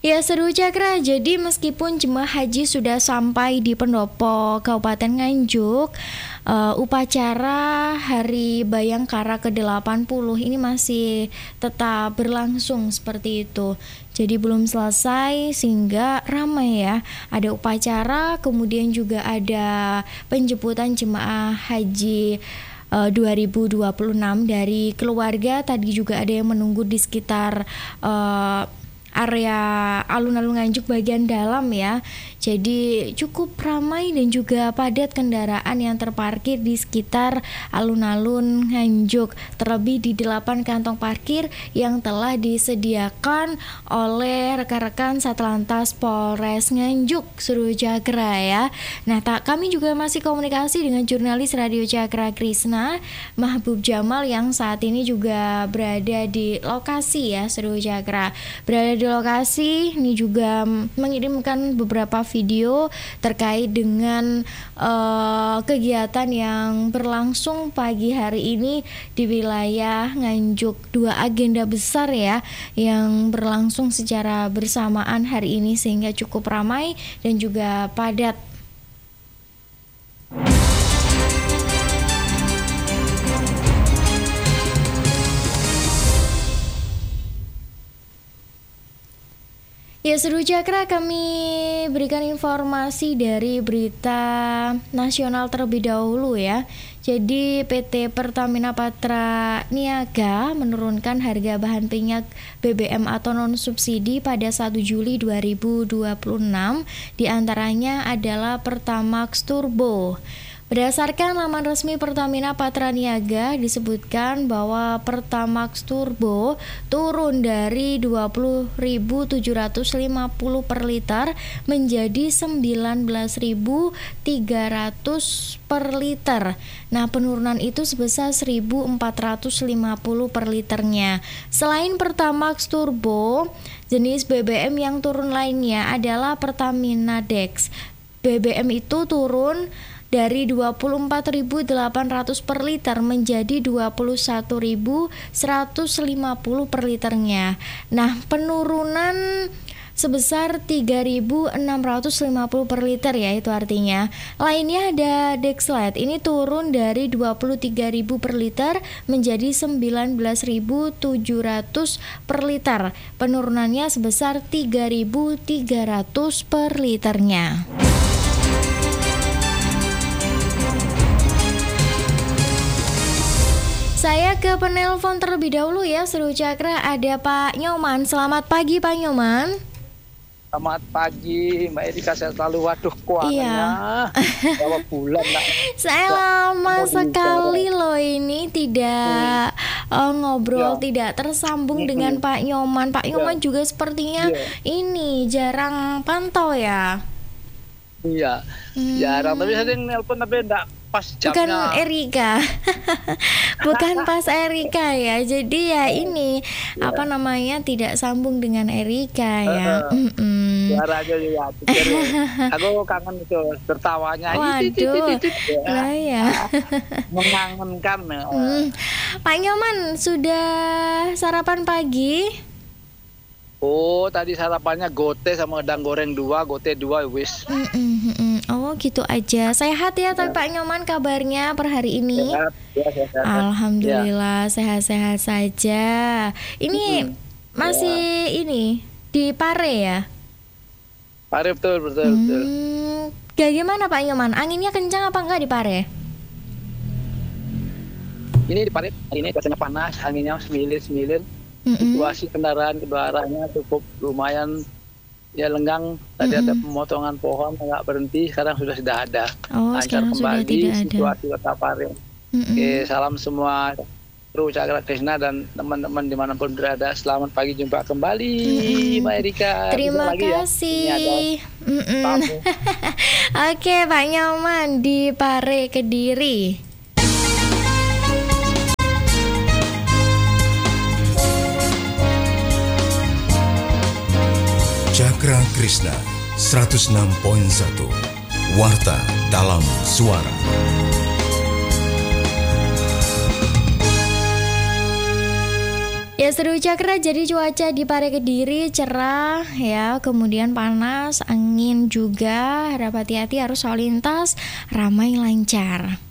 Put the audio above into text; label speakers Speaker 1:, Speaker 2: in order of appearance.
Speaker 1: Ya, seru Cakra. Jadi meskipun jemaah haji sudah sampai di pendopo Kabupaten Nganjuk, upacara Hari Bayangkara ke-80 ini masih tetap berlangsung seperti itu. Jadi belum selesai sehingga ramai ya. Ada upacara, kemudian juga ada penjemputan jemaah haji 2026 dari keluarga. Tadi juga ada yang menunggu di sekitar area alun-alun Nganjuk bagian dalam ya. Jadi cukup ramai dan juga padat kendaraan yang terparkir di sekitar alun-alun Nganjuk. Terlebih di 8 kantong parkir yang telah disediakan oleh rekan-rekan Satlantas Polres Nganjuk, Seru Cakra ya. Nah, kami juga masih komunikasi dengan jurnalis Radio Cakra Krisna Mahbub Jamal yang saat ini juga berada di lokasi ya, Seru Cakra. Berada di lokasi ini juga mengirimkan beberapa video terkait dengan kegiatan yang berlangsung pagi hari ini di wilayah Nganjuk. 2 agenda besar ya yang berlangsung secara bersamaan hari ini sehingga cukup ramai dan juga padat. Ya, Seru Cakra, kami berikan informasi dari berita nasional terlebih dahulu ya. Jadi PT Pertamina Patra Niaga menurunkan harga bahan minyak BBM atau non subsidi pada 1 Juli 2026. Di antaranya adalah Pertamax Turbo. Berdasarkan laman resmi Pertamina Patra Niaga disebutkan bahwa Pertamax Turbo turun dari 20.750 per liter menjadi 19.300 per liter. Nah, penurunan itu sebesar 1.450 per liternya. Selain Pertamax Turbo, jenis BBM yang turun lainnya adalah Pertamina Dex. BBM itu turun dari 24.800 per liter menjadi 21.150 per liternya. Nah, penurunan sebesar 3.650 per liter ya, itu artinya. Lainnya ada Dexlite, ini turun dari 23.000 per liter menjadi 19.700 per liter. Penurunannya sebesar 3.300 per liternya. Saya ke penelpon terlebih dahulu ya, Seru Cakra. Ada Pak Nyoman. Selamat pagi Pak Nyoman.
Speaker 2: Selamat pagi Mbak Erika, saya selalu waduh kuangannya berapa bulan nak.
Speaker 1: Saya lama sekali loh ini tidak ngobrol, tidak tersambung dengan Pak Nyoman. Pak Nyoman juga sepertinya ini jarang pantau ya.
Speaker 2: Iya, jarang, tapi sering nelpon tapi enggak pas jamnya.
Speaker 1: Bukan Erika. Bukan pas Erika ya. Jadi ya ini apa namanya, tidak sambung dengan Erika ya.
Speaker 2: Suara aja ya. Aku kangen itu tertawanya.
Speaker 1: Waduh. Lah ya.
Speaker 2: Mengangenkan.
Speaker 1: Pak Nyoman sudah sarapan pagi?
Speaker 2: Oh, tadi sarapannya gote sama udang goreng 2, gote 2 wis.
Speaker 1: Oh, gitu aja. Sehat ya, tapi Pak Nyoman kabarnya per hari ini?
Speaker 2: Sehat.
Speaker 1: Alhamdulillah, sehat-sehat saja. Ini masih ini di Pare ya?
Speaker 2: Pare betul.
Speaker 1: Bagaimana Pak Nyoman? Anginnya kencang apa enggak di Pare?
Speaker 2: Ini di Pare, ini cuacanya panas, anginnya semilir. Situasi kendaraan kedua arahnya cukup lumayan ya lenggang. Tadi ada pemotongan pohon nggak berhenti, sekarang sudah ada. Lancar kembali situasi kota Pare. Oke, salam semua Seru Cakra Krisna dan teman-teman dimanapun berada. Selamat pagi, jumpa kembali Mbak Erika.
Speaker 1: Terima kasih. Oke, Pak Nyoman di Pare Kediri.
Speaker 3: Cakra Krisna 106.1 Warta dalam Suara.
Speaker 1: Ya seru Cakra, jadi cuaca di Pare Kediri cerah ya, kemudian panas, angin juga, harap hati-hati arus lalu lintas ramai lancar.